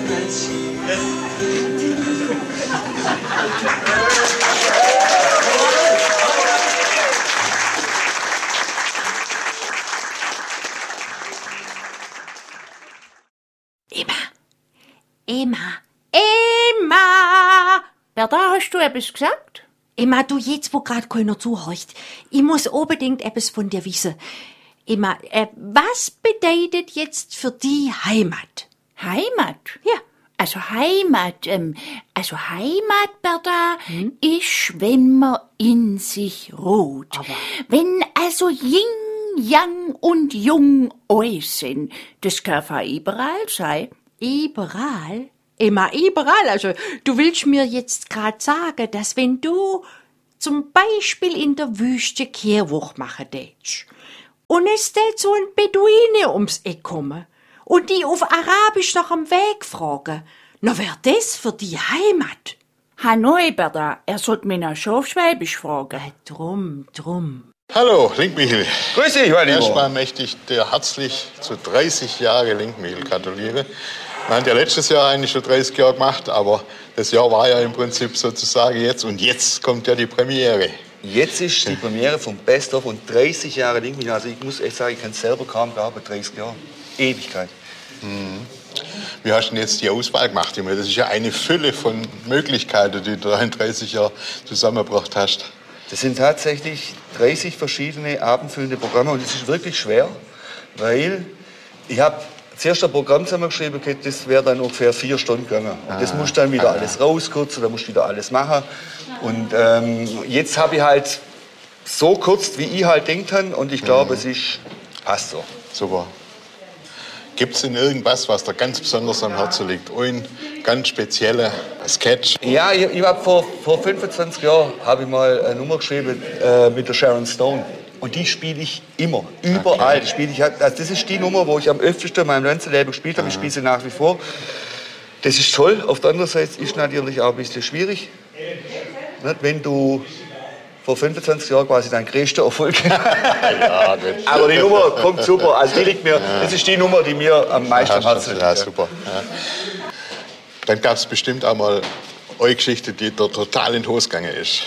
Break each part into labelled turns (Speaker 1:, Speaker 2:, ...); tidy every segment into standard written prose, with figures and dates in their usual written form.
Speaker 1: Emma!
Speaker 2: Berta, hast du etwas gesagt?
Speaker 1: Emma, du jetzt, wo grad keiner zuhorcht. Ich muss unbedingt etwas von dir wissen. Emma, was bedeutet jetzt für die Heimat?
Speaker 2: Heimat?
Speaker 1: Ja.
Speaker 2: Also Heimat, Berta, ist, wenn man in sich ruht.
Speaker 1: Aber
Speaker 2: wenn also Yin, Yang und Jung euch sind. Das kann für überall sein.
Speaker 1: überall? Emma, überall. Also, du willst mir jetzt grad sagen, dass wenn du zum Beispiel in der Wüste Kehrwoch machen tätst und es tät so ein Beduine ums Eck kommen und die auf Arabisch nach dem Weg fragen, na wär das für die Heimat?
Speaker 2: Hanoi, Berta, er sollte mich noch schon auf Schwäbisch fragen.
Speaker 1: Drum.
Speaker 3: Hallo, Linkmichel.
Speaker 4: Grüß dich, mein Lieber.
Speaker 3: Erstmal möchte ich dir herzlich zu 30 Jahre Linkmichel gratulieren. Wir haben ja letztes Jahr eigentlich schon 30 Jahre gemacht, aber das Jahr war ja im Prinzip sozusagen jetzt. Und jetzt kommt ja die Premiere.
Speaker 4: Jetzt ist die Premiere vom Best of und 30 Jahre Linkmichel. Also ich muss echt sagen, ich kann es selber kaum glauben, 30 Jahre. Ewigkeit.
Speaker 3: Wie hast du denn jetzt die Auswahl gemacht? Ich meine, das ist ja eine Fülle von Möglichkeiten, die du da in 30 Jahren zusammengebracht hast.
Speaker 4: Das sind tatsächlich 30 verschiedene abendfüllende Programme und es ist wirklich schwer, weil ich habe zuerst ein Programm zusammengeschrieben, das wäre dann ungefähr 4 Stunden gegangen. Und das musst du dann wieder alles rauskürzen, da musst du wieder alles machen. Und jetzt habe ich halt so kurz, wie ich halt denkt habe und ich glaube, passt so.
Speaker 3: Super. Gibt es denn irgendwas, was dir ganz besonders am Herzen liegt? Ein ganz spezieller Sketch?
Speaker 4: Ja, ich habe vor 25 Jahren habe ich mal eine Nummer geschrieben mit der Sharon Stone. Und die spiele ich immer, überall. Die spiele ich, also das ist die Nummer, wo ich am öftesten in meinem ganzen Leben gespielt habe. Ich spiele sie nach wie vor. Das ist toll. Auf der anderen Seite ist natürlich auch ein bisschen schwierig, nicht, wenn du vor 25 Jahren quasi dein größter Erfolg.
Speaker 3: Ja,
Speaker 4: aber die Nummer kommt super. Also die liegt mir, das ist die Nummer, die mir am meisten am Herzen liegt.
Speaker 3: Ja, super. Ja. Dann gab es bestimmt auch mal eine Geschichte, die da total in die Hose gegangen ist.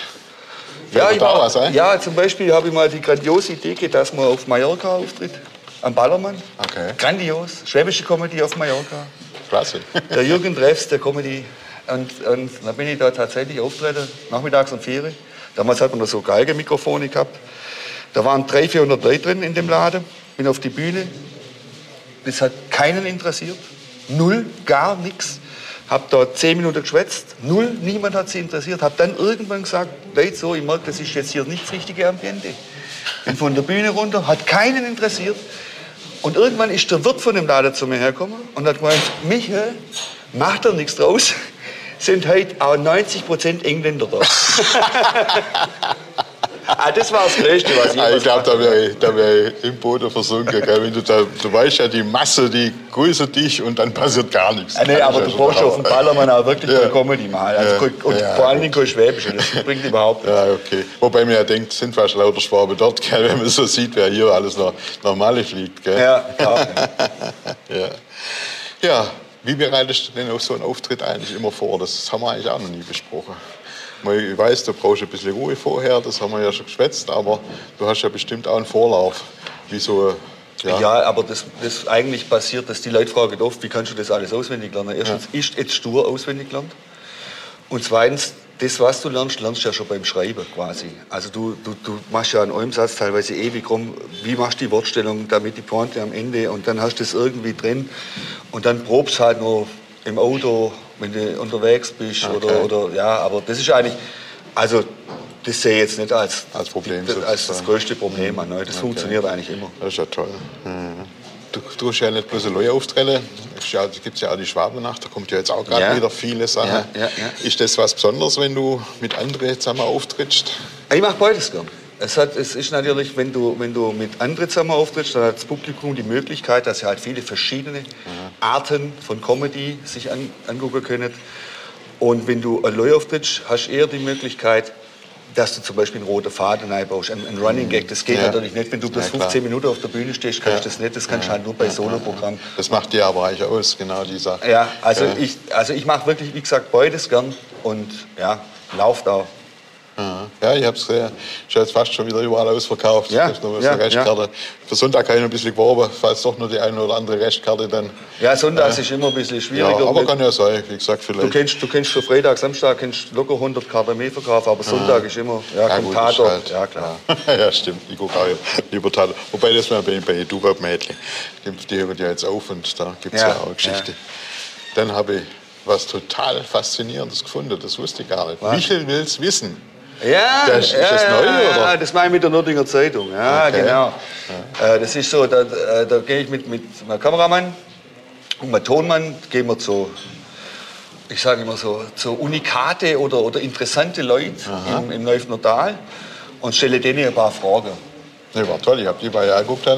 Speaker 4: Ja, zum Beispiel habe ich mal die grandiose Idee gehabt, dass man auf Mallorca auftritt, am Ballermann.
Speaker 3: Okay.
Speaker 4: Grandios, schwäbische Comedy auf Mallorca.
Speaker 3: Klasse.
Speaker 4: Der Jürgen Treffs, der Comedy. Und dann bin ich da tatsächlich auftreten, nachmittags um 4 Uhr. Damals hat man da so Geigenmikrofone gehabt. Da waren 300, 400 Leute drin in dem Laden. Bin auf die Bühne. Das hat keinen interessiert. Null, gar nichts. Hab da 10 Minuten geschwätzt. Null, niemand hat sie interessiert. Hab dann irgendwann gesagt, Leute, so, ich merke, das ist jetzt hier nicht das richtige Ambiente. Bin von der Bühne runter, hat keinen interessiert. Und irgendwann ist der Wirt von dem Laden zu mir hergekommen und hat gemeint, Michael, macht da nichts draus. Sind heute auch 90% Engländer da. Das war das Größte, was ich
Speaker 3: Ich glaube, da wär ich im Boden versunken. Gell? Wenn du weißt ja, die Masse, die grüßt dich und dann passiert gar nichts.
Speaker 4: Nee, aber du brauchst auf dem Ballermann auch wirklich Comedy machen. Also, und vor allen Dingen kein Schwäbisch. Das bringt überhaupt nichts.
Speaker 3: Ja, okay. Wobei man ja denkt, sind fast lauter Schwaben dort, gell? Wenn man so sieht, wer hier alles noch Normale fliegt. Gell?
Speaker 4: Ja, klar.
Speaker 3: Ja, wie bereitest du denn auf so einen Auftritt eigentlich immer vor? Das haben wir eigentlich auch noch nie besprochen. Ich weiß, du brauchst ein bisschen Ruhe vorher, das haben wir ja schon geschwätzt, aber du hast ja bestimmt auch einen Vorlauf. Wie so,
Speaker 4: ja, aber das eigentlich passiert, dass die Leute fragen oft, wie kannst du das alles auswendig lernen? Erstens, ist jetzt stur auswendig gelernt. Und zweitens, das, was du lernst, lernst du ja schon beim Schreiben quasi. Also du machst ja einen Eumsatz teilweise ewig rum. Wie machst du die Wortstellung, damit die Pointe am Ende und dann hast du das irgendwie drin. Und dann probst halt noch im Auto, wenn du unterwegs bist oder ja, aber das ist eigentlich, also das sehe ich jetzt nicht als
Speaker 3: Problem,
Speaker 4: als das größte Problem an. Das funktioniert eigentlich immer.
Speaker 3: Das ist ja toll. Du hast ja nicht bloß neue Auftritte, es gibt ja auch die Schwabennacht, da kommt ja jetzt auch gerade wieder viele Sachen. Ja. Ist das was Besonderes, wenn du mit anderen zusammen auftrittst?
Speaker 4: Ich mache beides gern. Es ist natürlich, wenn du mit anderen zusammen auftrittst, dann hat das Publikum die Möglichkeit, dass sie halt viele verschiedene Arten von Comedy sich angucken können. Und wenn du allein auftrittst, hast du eher die Möglichkeit, dass du zum Beispiel einen roten Faden einbaust, einen Running Gag. Das geht natürlich nicht, wenn du bloß 15 Minuten auf der Bühne stehst, kannst du das nicht. Das kannst du halt nur bei Soloprogrammen.
Speaker 3: Das macht dir aber eigentlich aus, genau die Sache.
Speaker 4: Ja, ich mache wirklich, wie gesagt, beides gern und ja, lauf da.
Speaker 3: Ja, ich habe es jetzt fast schon wieder überall ausverkauft.
Speaker 4: Ja,
Speaker 3: Ich noch eine Restkarte. Für Sonntag habe ich noch ein bisschen geworben, falls doch nur die eine oder andere Restkarte dann.
Speaker 4: Ja, Sonntags ist immer ein bisschen schwieriger.
Speaker 3: Ja, aber kann ja sein, wie gesagt, vielleicht.
Speaker 4: Du kennst für Freitag, Samstag locker 100 Karten mehr verkaufen, aber Sonntag ist immer,
Speaker 3: gut,
Speaker 4: Tatort.
Speaker 3: halt,
Speaker 4: Ja, klar.
Speaker 3: Ja, stimmt, ich gucke auch lieber Tatort. Wobei das mal bei Duwab-Mädchen, die hören ja jetzt auf und da gibt es ja auch eine Geschichte. Dann habe ich was total Faszinierendes gefunden, das wusste ich gar nicht.
Speaker 4: Was?
Speaker 3: Michel will's wissen.
Speaker 4: Ja,
Speaker 3: ist das neu, oder?
Speaker 4: Ja, das mache ich mit der Nürtinger Zeitung. Ja,
Speaker 3: Okay.
Speaker 4: genau. Das ist so, da gehe ich mit meinem Kameramann und meinem Tonmann, gehen wir zu, ich sage immer so, zu Unikate oder interessante Leute im Neufener Tal und stelle denen ein paar Fragen.
Speaker 3: Ne, war toll, ich habe die bei ja geguckt.